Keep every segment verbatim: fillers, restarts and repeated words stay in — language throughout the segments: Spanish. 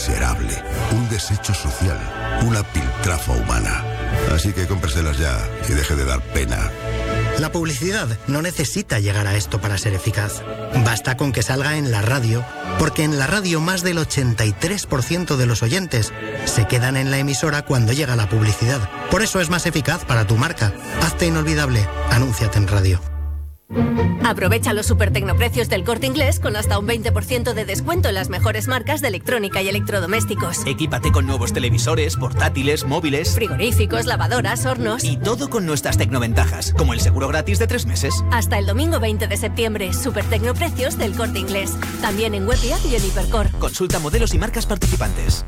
miserable, un desecho social, una piltrafa humana. Así que cómpreselas ya y deje de dar pena. La publicidad no necesita llegar a esto para ser eficaz. Basta con que salga en la radio, porque en la radio más del ochenta y tres por ciento de los oyentes se quedan en la emisora cuando llega la publicidad. Por eso es más eficaz para tu marca. Hazte inolvidable. Anúnciate en radio. Aprovecha los super tecnoprecios del Corte Inglés con hasta un veinte por ciento de descuento en las mejores marcas de electrónica y electrodomésticos. Equípate con nuevos televisores, portátiles, móviles, frigoríficos, lavadoras, hornos. Y todo con nuestras tecnoventajas, como el seguro gratis de tres meses. Hasta el domingo veinte de septiembre, super tecnoprecios del Corte Inglés. También en web y app y en Hipercor. Consulta modelos y marcas participantes.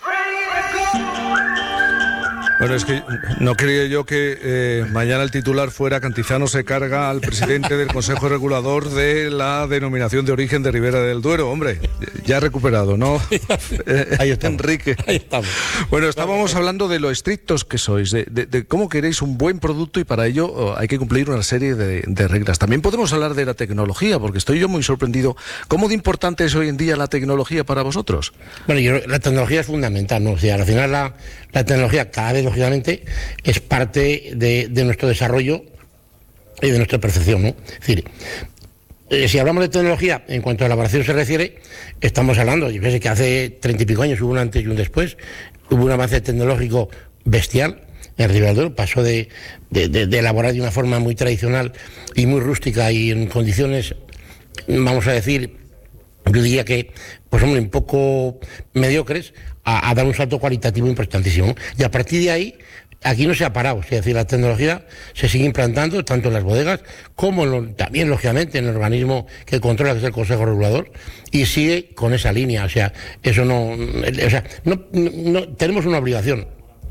Bueno, es que no quería yo que eh, mañana el titular fuera Cantizano se carga al presidente del Consejo Regulador de la denominación de origen de Ribera del Duero. Hombre, ya recuperado, ¿no? Eh, Ahí estamos. Enrique. Ahí estamos. Bueno, estábamos hablando de lo estrictos que sois, de, de, de cómo queréis un buen producto y para ello oh, hay que cumplir una serie de, de reglas. También podemos hablar de la tecnología, porque estoy yo muy sorprendido. ¿Cómo de importante es hoy en día la tecnología para vosotros? Bueno, yo, la tecnología es fundamental, ¿no? O sea, al final la, la tecnología cada vez, lógicamente, es parte de, de nuestro desarrollo y de nuestra percepción, ¿no? Es decir, eh, si hablamos de tecnología, en cuanto a elaboración se refiere, estamos hablando, yo sé que hace treinta y pico años hubo un antes y un después, hubo un avance tecnológico bestial. En Ribera del Duero pasó de, de, de, de elaborar de una forma muy tradicional y muy rústica y en condiciones, vamos a decir, yo diría que, pues hombre, un poco mediocres, a, a dar un salto cualitativo importantísimo. Y a partir de ahí, aquí no se ha parado, es decir, la tecnología se sigue implantando tanto en las bodegas como en lo, también, lógicamente, en el organismo que controla, que es el Consejo Regulador, y sigue con esa línea. O sea, eso no, o sea, no, no, no tenemos una obligación.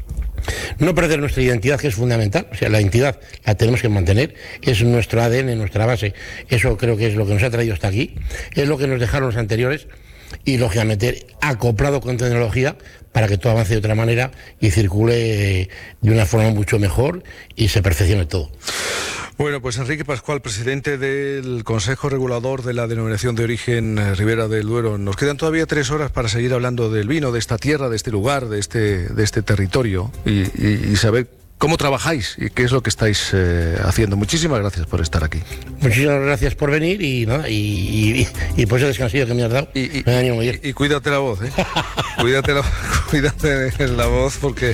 No perder nuestra identidad, que es fundamental. O sea, la identidad la tenemos que mantener, es nuestro A D N, nuestra base. Eso creo que es lo que nos ha traído hasta aquí, es lo que nos dejaron los anteriores y, lógicamente, acoplado con tecnología para que todo avance de otra manera y circule de una forma mucho mejor y se perfeccione todo. Bueno, pues Enrique Pascual, presidente del Consejo Regulador de la Denominación de Origen eh, Ribera del Duero. Nos quedan todavía tres horas para seguir hablando del vino, de esta tierra, de este lugar, de este, de este territorio y, y, y saber cómo trabajáis y qué es lo que estáis eh, haciendo. Muchísimas gracias por estar aquí. Muchísimas gracias por venir y ¿no? y, y, y, y por ese descansillo que me has dado. Y, y, me animo y, y cuídate la voz, ¿eh? cuídate, la, cuídate la voz porque...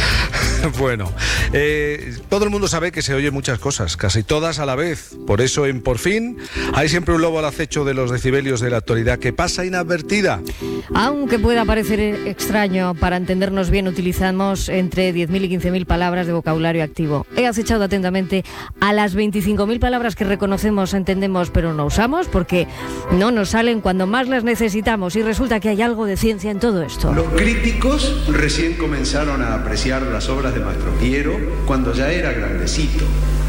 Bueno, eh, todo el mundo sabe que se oyen muchas cosas, casi todas a la vez. Por eso en Por Fin hay siempre un lobo al acecho de los decibelios de la actualidad que pasa inadvertida. Aunque pueda parecer extraño, para entendernos bien utilizamos entre diez mil y quince mil palabras de vocabulario activo. He acechado atentamente a las veinticinco mil palabras que reconocemos, entendemos, pero no usamos porque no nos salen cuando más las necesitamos y resulta que hay algo de ciencia en todo esto. Los críticos recién comenzaron a apreciar las obras de Mastro Piero cuando ya era grandecito,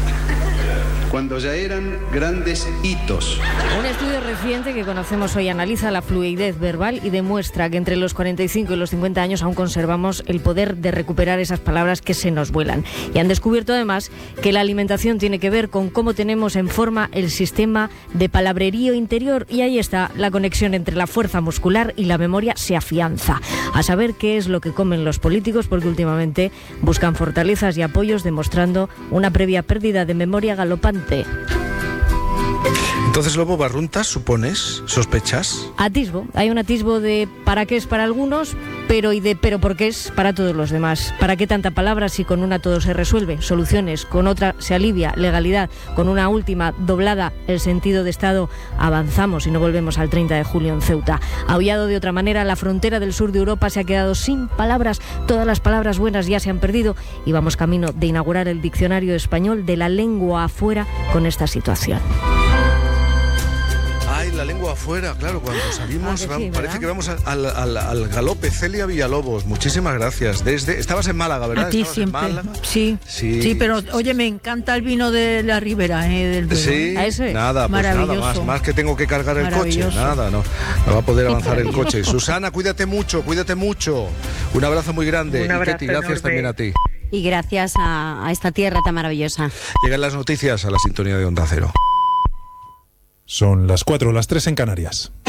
cuando ya eran grandes hitos. Un estudio reciente que conocemos hoy analiza la fluidez verbal y demuestra que entre los cuarenta y cinco y los cincuenta años aún conservamos el poder de recuperar esas palabras que se nos vuelan. Y han descubierto además que la alimentación tiene que ver con cómo tenemos en forma el sistema de palabrerío interior y ahí está la conexión entre la fuerza muscular y la memoria se afianza. A saber qué es lo que comen los políticos porque últimamente buscan fortalezas y apoyos demostrando una previa pérdida de memoria galopante. Entonces, Lobo, barruntas, supones, sospechas. Atisbo, hay un atisbo de para qué es para algunos, pero y de pero por qué es para todos los demás. ¿Para qué tanta palabra si con una todo se resuelve? Soluciones, con otra se alivia, legalidad, con una última doblada el sentido de Estado, avanzamos y no volvemos al treinta de julio en Ceuta. Aullado de otra manera, la frontera del sur de Europa se ha quedado sin palabras, todas las palabras buenas ya se han perdido y vamos camino de inaugurar el diccionario español de la lengua afuera con esta situación. Ay, la lengua afuera, claro, cuando salimos ah, que vamos, sí, parece que vamos al, al, al galope. Celia Villalobos, muchísimas gracias. Desde Estabas en Málaga, ¿verdad? A ti ¿Estabas siempre. en Málaga? Sí, sí, sí, pero oye, me encanta el vino de la Ribera, eh, del Duero. Sí, ¿A ese? nada, pues nada más, más que tengo que cargar el coche, nada, no, no va a poder avanzar el coche. Susana, cuídate mucho, cuídate mucho. Un abrazo muy grande. Un abrazo y Ketty, gracias enorme. también a ti. Y gracias a, a esta tierra tan maravillosa. Llegan las noticias a la sintonía de Onda Cero. Son las cuatro, las tres en Canarias.